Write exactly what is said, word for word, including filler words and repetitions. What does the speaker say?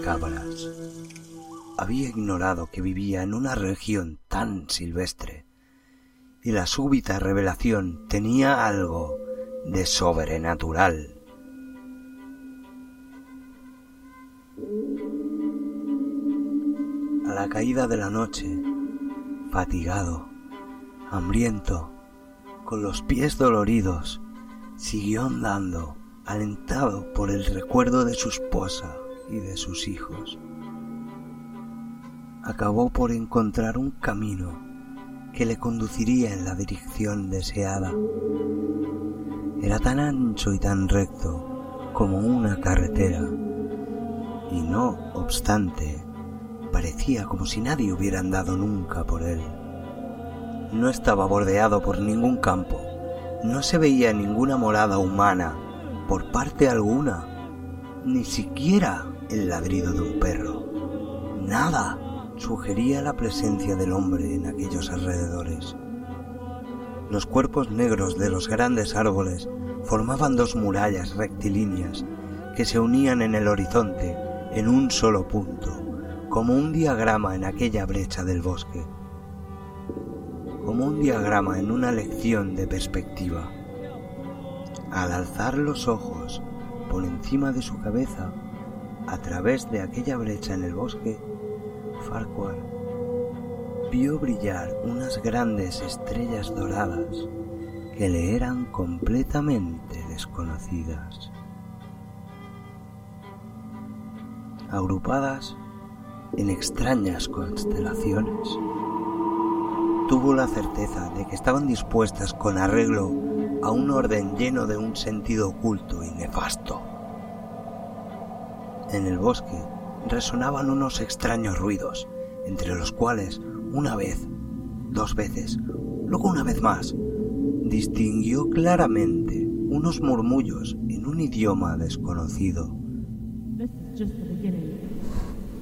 cabras. Había ignorado que vivía en una región tan silvestre, y la súbita revelación tenía algo de sobrenatural. A la caída de la noche, fatigado, hambriento, con los pies doloridos, siguió andando, alentado por el recuerdo de su esposa y de sus hijos. Acabó por encontrar un camino que le conduciría en la dirección deseada. Era tan ancho y tan recto como una carretera, y no obstante, parecía como si nadie hubiera andado nunca por él. No estaba bordeado por ningún campo, no se veía ninguna morada humana por parte alguna, ni siquiera el ladrido de un perro. Nada sugería la presencia del hombre en aquellos alrededores. Los cuerpos negros de los grandes árboles formaban dos murallas rectilíneas que se unían en el horizonte en un solo punto, como un diagrama en aquella brecha del bosque, como un diagrama en una lección de perspectiva. Al alzar los ojos por encima de su cabeza, a través de aquella brecha en el bosque, Farquhar vio brillar unas grandes estrellas doradas que le eran completamente desconocidas. Agrupadas en extrañas constelaciones, tuvo la certeza de que estaban dispuestas con arreglo a un orden lleno de un sentido oculto y nefasto. En el bosque resonaban unos extraños ruidos, entre los cuales, una vez, dos veces, luego una vez más, distinguió claramente unos murmullos en un idioma desconocido.